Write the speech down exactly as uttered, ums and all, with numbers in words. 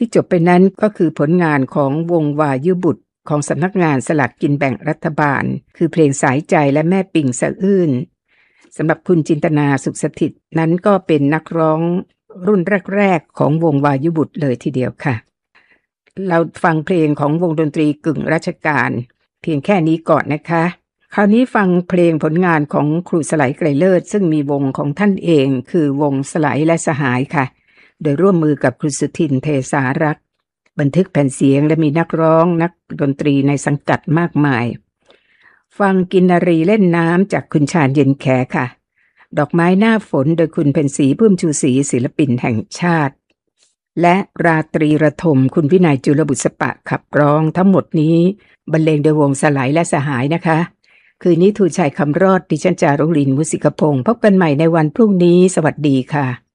ที่จบไปนั้นก็คือผลงานของวงวายุบุตรของสำนักงานสลากกินแบ่งรัฐบาลคือเพลงสายใจและแม่ปิ่งสะอื้นสำหรับคุณจินตนาสุขสถิตนั้นก็เป็นนักร้องรุ่นแรกๆของวงวายุบุตรเลยทีเดียวค่ะเราฟังเพลงของวงดนตรีกึ่งราชการเพียงแค่นี้ก่อนนะคะคราวนี้ฟังเพลงผลงานของครูสไลไกรเลิศซึ่งมีวงของท่านเองคือวงสไลและสหายค่ะโดยร่วมมือกับครูสุทินเทสารักษ์บันทึกแผ่นเสียงและมีนักร้องนักดนตรีในสังกัดมากมายฟังกินนารีเล่นน้ำจากคุณชาญเย็นแขค่ะดอกไม้หน้าฝนโดยคุณเพ็ญศรีพุ่มชูศรีศิลปินแห่งชาติและราตรีระทมคุณวินัยจุลบุษปะขับร้องทั้งหมดนี้บรรเลงโดยวงสไลและสหายนะคะคืนนี้ทูชัยคำรอดดิฉันจารุลินมุสิกพงศ์พบกันใหม่ในวันพรุ่งนี้สวัสดีค่ะ